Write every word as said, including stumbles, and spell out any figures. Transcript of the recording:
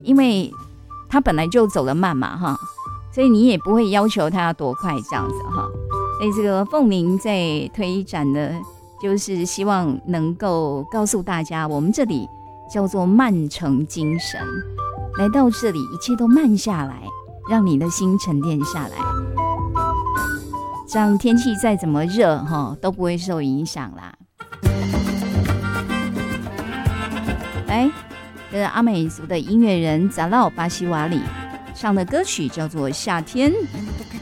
因为他本来就走得慢嘛哈，所以你也不会要求他要多快这样子哈。所以这个凤鸣在推展的，就是希望能够告诉大家，我们这里叫做慢城精神，来到这里一切都慢下来，让你的心沉淀下来，这样天气再怎么热哈都不会受影响啦。来，这是阿美族的音乐人扎劳巴西瓦里唱的歌曲叫做《夏天》。